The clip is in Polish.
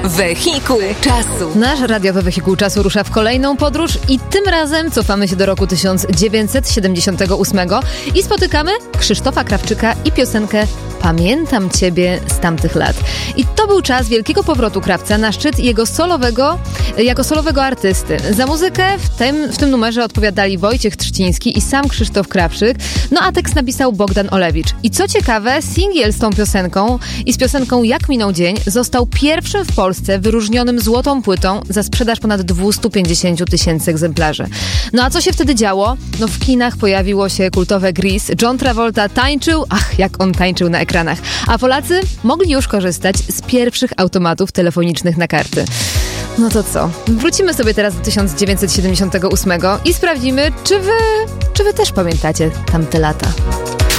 Wehikuł czasu. Nasz radiowy wehikuł czasu rusza w kolejną podróż i tym razem cofamy się do roku 1978 i spotykamy Krzysztofa Krawczyka i piosenkę Pamiętam Ciebie z tamtych lat. I to był czas wielkiego powrotu Krawca na szczyt jako solowego artysty. Za muzykę w tym numerze odpowiadali Wojciech Trzciński i sam Krzysztof Krawczyk, no a tekst napisał Bogdan Olewicz. I co ciekawe, singiel z tą piosenką i z piosenką Jak minął dzień został pierwszym w Polsce wyróżnionym złotą płytą za sprzedaż ponad 250 000 egzemplarzy. No a co się wtedy działo? No w kinach pojawiło się kultowe Grease, John Travolta tańczył, jak on tańczył na ekranach, a Polacy mogli już korzystać z pierwszych automatów telefonicznych na karty. No to co? Wrócimy sobie teraz do 1978 i sprawdzimy, czy wy też pamiętacie tamte lata.